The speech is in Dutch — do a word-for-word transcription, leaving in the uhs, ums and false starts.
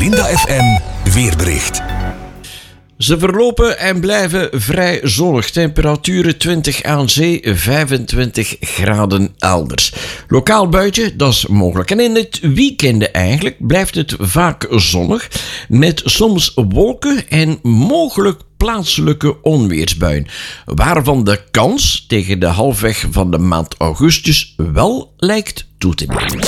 Linda F M weerbericht. Ze verlopen en blijven vrij zonnig. Temperaturen twintig aan zee, vijfentwintig graden elders. Lokaal buitje, dat is mogelijk. En in het weekend eigenlijk blijft het vaak zonnig. Met soms wolken en mogelijk plaatselijke onweersbuien. Waarvan de kans tegen de halfweg van de maand augustus wel lijkt toe te nemen.